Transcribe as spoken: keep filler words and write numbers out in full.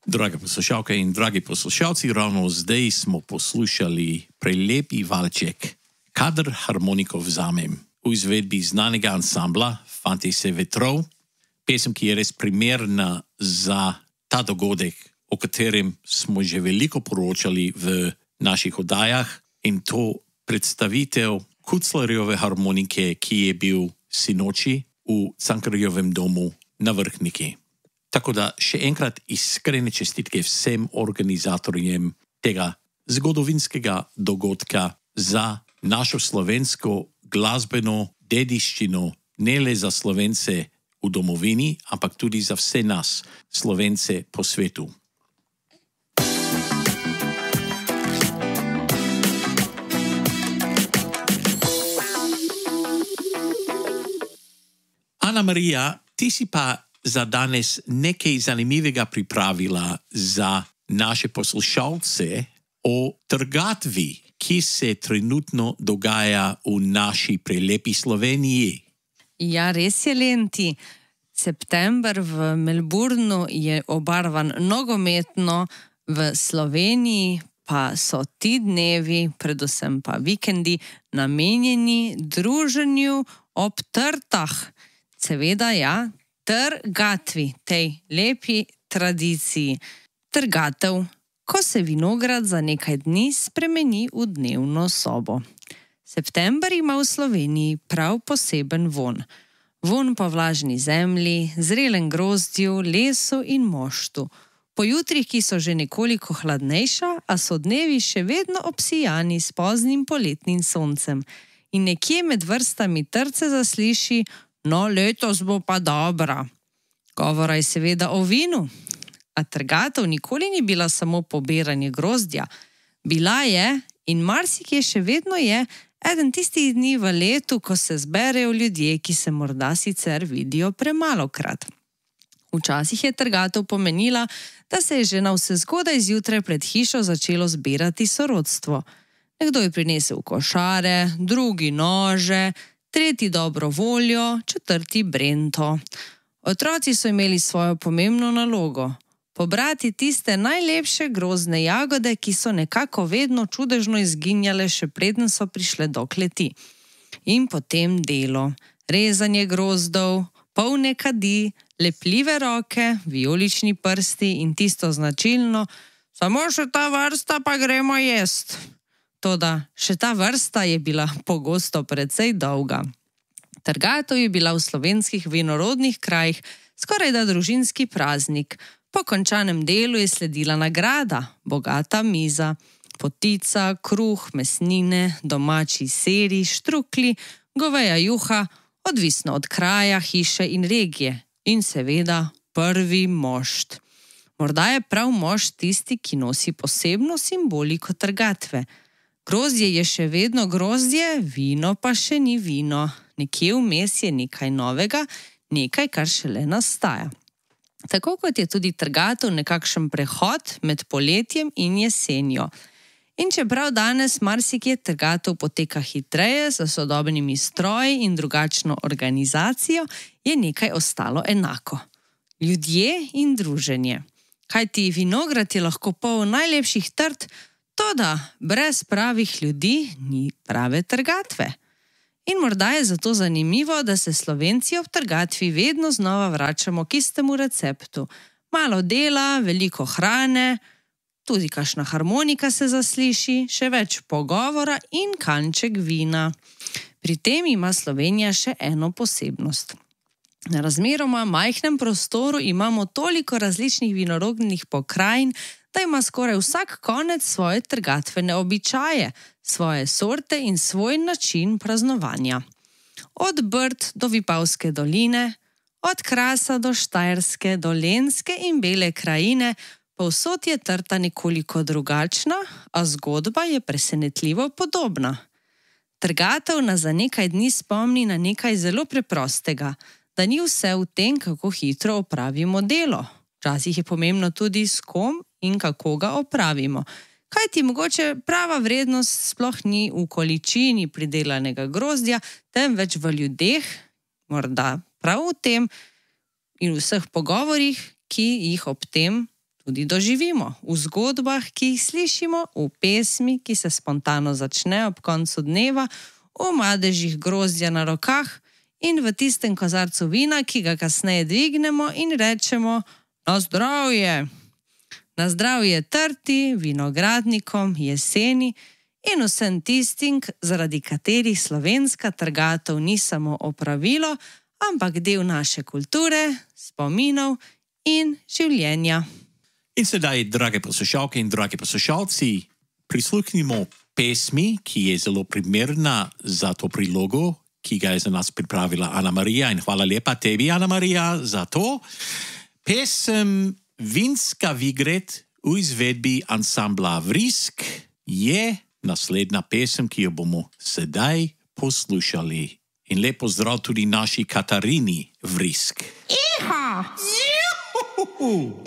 Drage poslušalke in dragi poslušalci, ravno zdaj smo poslušali prelepi valček Kadar harmoniko vzamem v izvedbi znanega ansambla Fantje se vetrov, pesem, ki je res primerna za ta dogodek, o katerem smo že veliko poročali v naših oddajah, in to predstavitev Kuclerjeve harmonike, ki je bil sinoči v Cankarjevem domu na Vrhniki. Tako da še enkrat iskrene čestitke vsem organizatorjem tega zgodovinskega dogodka za našo slovensko glasbeno dediščino, ne le za Slovence v domovini, ampak tudi za vse nas, Slovence po svetu. Ana Marija, ti si pa za danes nekaj zanimivega pripravila za naše poslušalce o trgatvi, ki se trenutno dogaja v naši prelepi Sloveniji. Ja, res je, Lenti. September v Melbournu je obarvan nogometno, v Sloveniji pa so ti dnevi, predvsem pa vikendi, namenjeni druženju ob trtah. Seveda, ja, trgatvi, tej lepi tradiciji. Trgatev, ko se vinograd za nekaj dni spremeni v dnevno sobo. September ima v Sloveniji prav poseben von. Von po vlažni zemlji, zrelem grozdju, lesu in moštu. Po jutrih, ki so že nekoliko hladnejša, a so dnevi še vedno obsijani s poznim poletnim soncem. In nekje med vrstami trce zasliši: "No, letos bo pa dobra." Govora je seveda o vinu. A trgatev nikoli ni bila samo pobiranje grozdja. Bila je, in marsikje še vedno je, eden tistih dni v letu, ko se zberejo ljudje, ki se morda sicer vidijo premalokrat. Včasih je trgatev pomenila, da se je že navsezgodaj zjutraj pred hišo začelo zbirati sorodstvo. Nekdo je prinesel košare, drugi nože, tretji dobro voljo, četrti brento. Otroci so imeli svojo pomembno nalogo: pobrati tiste najlepše grozdne jagode, ki so nekako vedno čudežno izginjale, še preden so prišle do kleti. In potem delo, rezanje grozdov, polne kadi, lepljive roke, vijolični prsti in tisto značilno: "Samo še ta vrsta, pa gremo jest." Toda še ta vrsta je bila pogosto precej dolga. Trgatev je bila v slovenskih vinorodnih krajih skorajda družinski praznik. Po končanem delu je sledila nagrada, bogata miza, potica, kruh, mesnine, domači siri, štrukli, goveja juha, odvisno od kraja, hiše in regije, in seveda prvi mošt. Morda je prav mošt tisti, ki nosi posebno simboliko trgatve. Grozdje je še vedno grozdje, vino pa še ni vino. Nekje vmes je nekaj novega, nekaj, kar šele nastaja. Tako kot je tudi trgatev nekakšen prehod med poletjem in jesenjo. In čeprav danes marsikje trgatev poteka hitreje, s sodobnimi stroji in drugačno organizacijo, je nekaj ostalo enako. Ljudje in druženje. Kajti vinograd je lahko poln najlepših trt, toda brez pravih ljudi ni prave trgatve. In morda je zato zanimivo, da se Slovenci ob trgatvi vedno znova vračamo k istemu receptu. Malo dela, veliko hrane, tudi kakšna harmonika se zasliši, še več pogovora in kanček vina. Pri tem ima Slovenija še eno posebnost. Na razmeroma majhnem prostoru imamo toliko različnih vinorodnih pokrajin, da ima skoraj vsak konec svoje trgatvene običaje, svoje sorte in svoj način praznovanja. Od Brd do Vipavske doline, od Krasa do Štajerske, Dolenjske in Bele krajine, povsod je trta nekoliko drugačna, a zgodba je presenetljivo podobna. Trgatev nas za nekaj dni spomni na nekaj zelo preprostega, da ni vse v tem, kako hitro opravimo delo. Včasih je pomembno tudi, s kom in kako ga opravimo. Kajti mogoče prava vrednost sploh ni v količini pridelanega grozdja, temveč v ljudeh, morda prav v tem in vseh pogovorih, ki jih ob tem tudi doživimo v zgodbah, ki jih slišimo, v pesmi, ki se spontano začne ob koncu dneva, v madežih grozdja na rokah in v tistem kozarcu vina, ki ga kasneje dvignemo in rečemo na zdravje. Na zdravje trti, vinogradnikom, jeseni in vsem tistim, zaradi katerih slovenska trgatev ni samo opravilo, ampak del naše kulture, spominov in življenja. In sedaj, drage poslušalke in dragi poslušalci, prisluhnimo pesmi, ki je zelo primerna za to prilogo, ki ga je za nas pripravila Ana Marija. In hvala lepa tebi, Ana Marija, za to. Pesem Vinska Vigret v izvedbi ansambla Vrisk je naslednja pesem, ki jo bomo sedaj poslušali. In lep pozdrav tudi naši Katarini Vrisk. Iha! Juhu!